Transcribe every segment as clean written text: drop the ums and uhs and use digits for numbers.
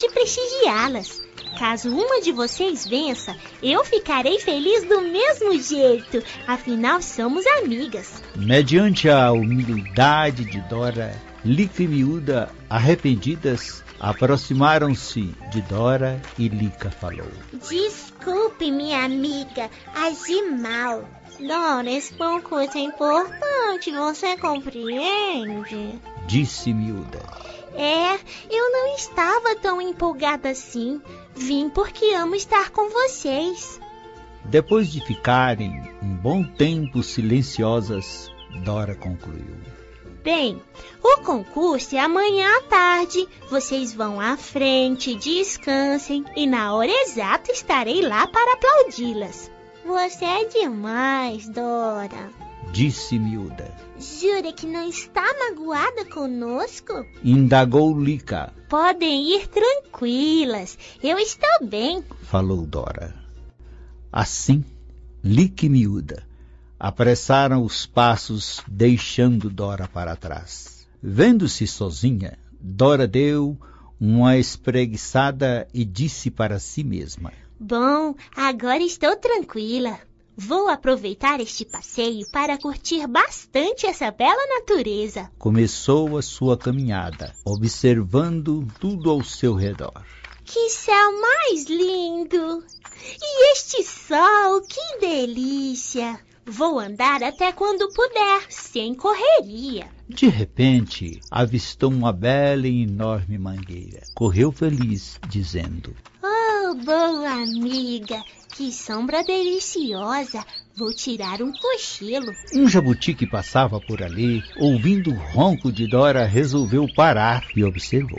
de prestigiá-las. Caso uma de vocês vença, eu ficarei feliz do mesmo jeito. Afinal, somos amigas. Mediante a humildade de Dora, Lica e Miúda, arrependidas, aproximaram-se de Dora e Lica falou: Desculpe, minha amiga, agi mal. Dora, esse concurso é importante, você compreende? Disse Miúda. Eu não estava tão empolgada assim. Vim porque amo estar com vocês. Depois de ficarem um bom tempo silenciosas, Dora concluiu: Bem, o concurso é amanhã à tarde. Vocês vão à frente, descansem e na hora exata estarei lá para aplaudi-las. Você é demais, Dora. Disse Miúda. Jura que não está magoada conosco? Indagou Lica. Podem ir tranquilas, eu estou bem, falou Dora. Assim, Lica e Miúda apressaram os passos, deixando Dora para trás. Vendo-se sozinha, Dora deu uma espreguiçada e disse para si mesma: Bom, agora estou tranquila. Vou aproveitar este passeio para curtir bastante essa bela natureza. Começou a sua caminhada, observando tudo ao seu redor. Que céu mais lindo! E este sol, que delícia! Vou andar até quando puder, sem correria. De repente, avistou uma bela e enorme mangueira. Correu feliz, dizendo: Oh, boa amiga! Que sombra deliciosa! Vou tirar um cochilo. Um jabuti que passava por ali, ouvindo o ronco de Dora, resolveu parar e observou.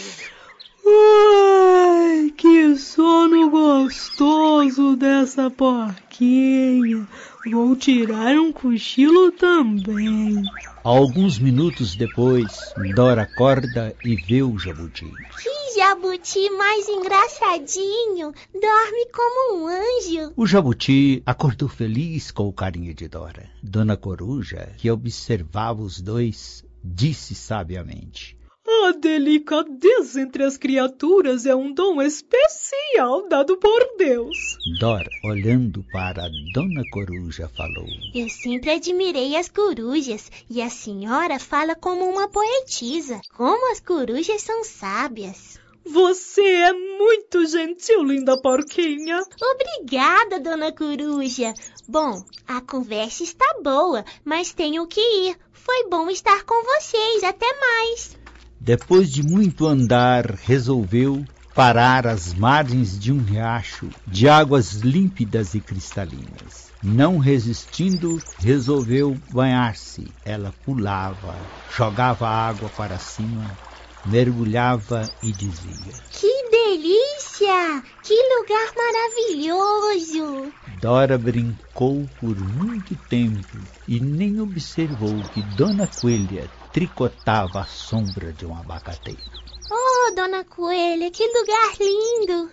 Ai, que sono gostoso dessa porquinha. Vou tirar um cochilo também. Alguns minutos depois, Dora acorda e vê o jabuti. Que jabuti mais engraçadinho! Dorme como um anjo. O jabuti acordou feliz com o carinho de Dora. Dona Coruja, que observava os dois, disse sabiamente: A delicadeza entre as criaturas é um dom especial dado por Deus. Dora, olhando para Dona Coruja, falou: Eu sempre admirei as corujas e a senhora fala como uma poetisa. Como as corujas são sábias. Você é muito gentil, linda porquinha. Obrigada, Dona Coruja. Bom, a conversa está boa, mas tenho que ir. Foi bom estar com vocês. Até mais. Depois de muito andar, resolveu parar às margens de um riacho de águas límpidas e cristalinas. Não resistindo, resolveu banhar-se. Ela pulava, jogava água para cima, mergulhava e dizia: Que delícia! Que lugar maravilhoso! Dora brincou por muito tempo e nem observou que Dona Coelha tricotava à sombra de um abacateiro. Oh, Dona Coelha, que lugar lindo!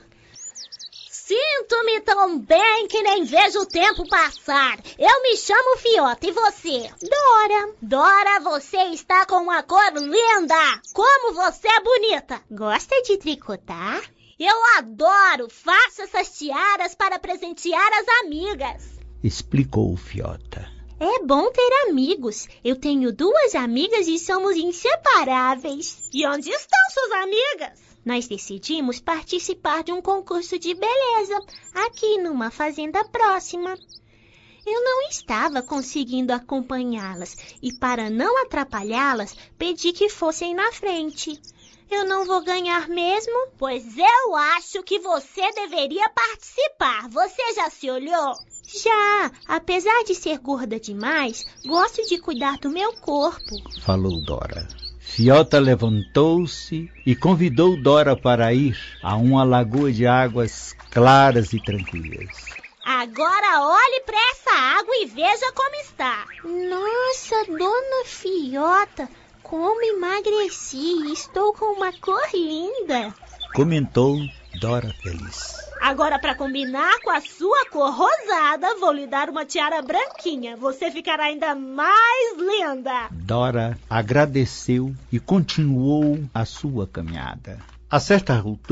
Sinto-me tão bem que nem vejo o tempo passar. Eu me chamo Fiota, e você? Dora. Dora, você está com uma cor linda. Como você é bonita. Gosta de tricotar? Eu adoro. Faço essas tiaras para presentear as amigas. Explicou Fiota. É bom ter amigos. Eu tenho 2 amigas e somos inseparáveis. E onde estão suas amigas? Nós decidimos participar de um concurso de beleza, aqui numa fazenda próxima. Eu não estava conseguindo acompanhá-las e, para não atrapalhá-las, pedi que fossem na frente. Eu não vou ganhar mesmo? Pois eu acho que você deveria participar. Você já se olhou? Já. Apesar de ser gorda demais, gosto de cuidar do meu corpo, falou Dora. Fiota levantou-se e convidou Dora para ir a uma lagoa de águas claras e tranquilas. Agora olhe para essa água e veja como está. Nossa, Dona Fiota, como emagreci. Estou com uma cor linda, comentou Dora feliz. Agora, para combinar com a sua cor rosada, vou lhe dar uma tiara branquinha. Você ficará ainda mais linda. Dora agradeceu e continuou a sua caminhada. A certa altura,